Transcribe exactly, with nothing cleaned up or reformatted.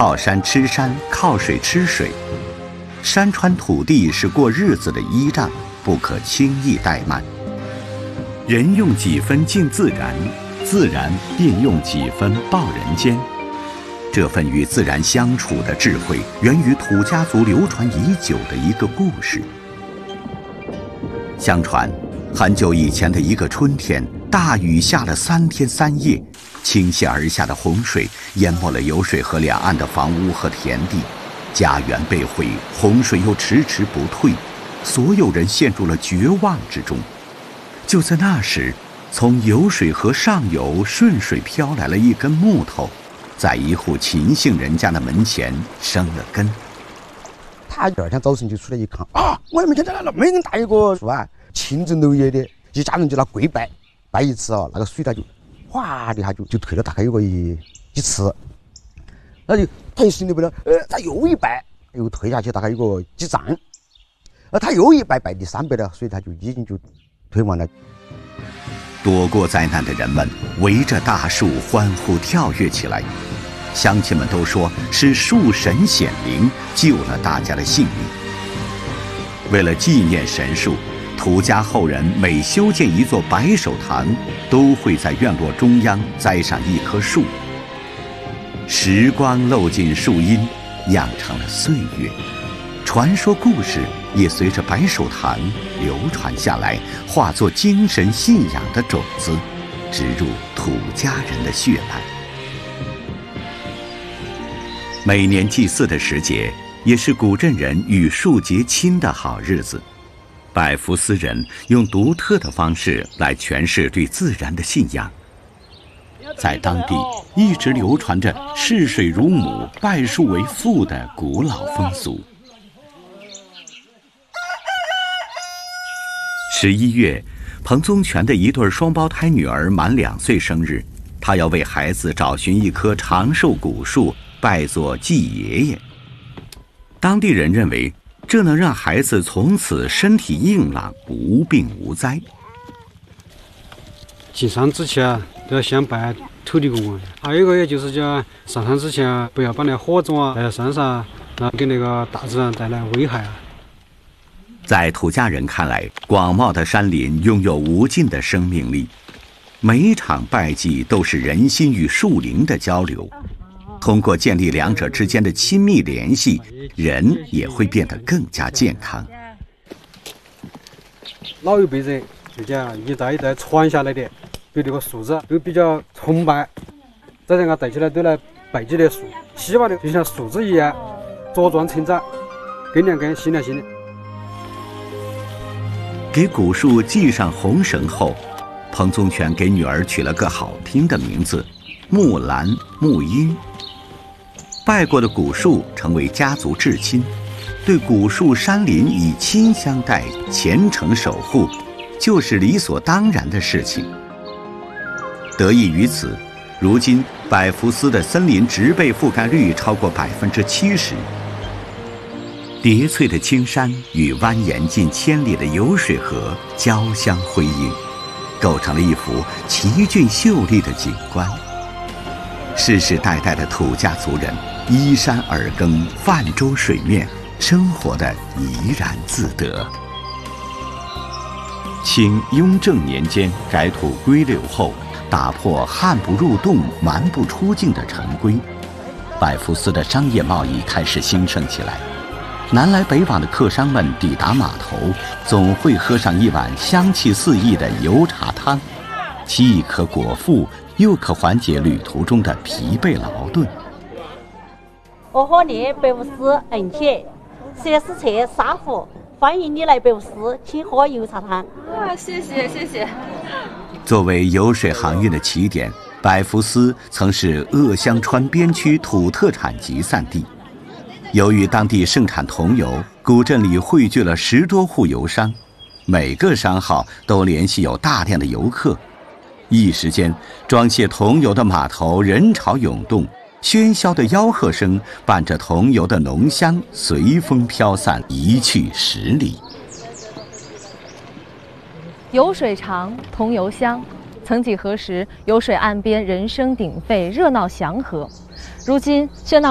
靠山吃山，靠水吃水。山川土地是过日子的依仗，不可轻易怠慢。人用几分敬自然，自然便用几分报人间。这份与自然相处的智慧，源于土家族流传已久的一个故事。相传，很久以前的一个春天，大雨下了三天三夜，倾泻而下的洪水淹没了有水河两岸的房屋和田地，家园被毁，洪水又迟迟不退，所有人陷入了绝望之中。就在那时，从有水河上游顺水飘来了一根木头，在一户秦姓人家的门前生了根。 他第二天早晨就出来一看，啊，我的门前在那么大一个树啊，清蒸楼叶的，一家人就那跪拜，拜一次啊，那个水它就哗的一下就就退了大概有个一几尺，那就他一醒了不了，呃，他又一拜，又退下去大概有个几丈，呃，他又一拜拜第三拜了，所以他就已经就退完了。 躲过灾难的人们围着大树欢呼跳跃起来，乡亲们都说是树神显灵，救了大家的性命。为了纪念神树，土家后人每修建一座白手堂，都会在院落中央栽上一棵树。时光漏进树荫，酿成了岁月。传说故事也随着白手堂流传下来，化作精神信仰的种子，植入土家人的血脉。每年祭祀的时节，也是古镇人与树结亲的好日子。百福斯人用独特的方式来诠释对自然的信仰。在当地一直流传着视水如母、拜树为父的古老风俗。十一月，彭宗全的一对双胞胎女儿满两岁生日，他要为孩子找寻一棵长寿古树，拜作祭爷爷。当地人认为，这能让孩子从此身体硬朗，无病无灾。 进山之前都要先拜土地公公，还有一个也就是讲上山之前不要把那火种啊带到山上，然后给那个大自然带来危害啊。 在土家人看来，广袤的山林拥有无尽的生命力，每一场拜祭都是人心与树林的交流。通过建立两者之间的亲密联系，人也会变得更加健康。 老一辈人就讲一代一代传下来的，对这个树子都比较崇拜，再让它带起来都来拜祭的树，希望的就像树子一样茁壮成长，根两根，新两新的。 给古树系上红绳后，彭宗全给女儿取了个好听的名字木兰木英。拜过的古树成为家族至亲，对古树山林以亲相待，虔诚守护，就是理所当然的事情。得益于此，如今百福斯的森林植被覆盖率超过百分之七十。叠翠的青山与蜿蜒近千里的有水河交相辉映，构成了一幅奇峻秀丽的景观。世世代代的土家族人依山而耕，泛舟水面，生活的怡然自得。清雍正年间改土归流后，打破汉不入洞、蛮不出境的陈规，百福斯的商业贸易开始兴盛起来。南来北往的客商们抵达码头，总会喝上一碗香气四溢的油茶汤，既可果腹，又可缓解旅途中的疲惫劳顿。 我和你百福斯恩切，蛇丝车沙湖，欢迎你来百福斯，请喝油茶汤。 啊，谢谢谢谢。 作为油水航运的起点，百福斯曾是鄂湘川边区土特产集散地。由于当地盛产桐油，古镇里汇聚了十多户油商，每个商号都联系有大量的游客。一时间，装卸桐油的码头人潮涌动，喧嚣的吆喝声伴着桐油的浓香随风飘散，一去十里。 油水长，桐油香。曾几何时，油水岸边人声鼎沸，热闹祥和。如今喧闹